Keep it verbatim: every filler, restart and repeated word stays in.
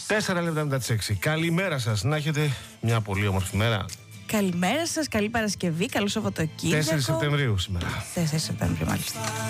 Τέσσερα λεπτά μετά τις έξι. Καλημέρα σας. Να έχετε μια πολύ όμορφη μέρα. Καλημέρα σας, καλή Παρασκευή, καλό Σαββατοκύριακο. τέσσερις Σεπτεμβρίου σήμερα. τέσσερις Σεπτεμβρίου, μάλιστα.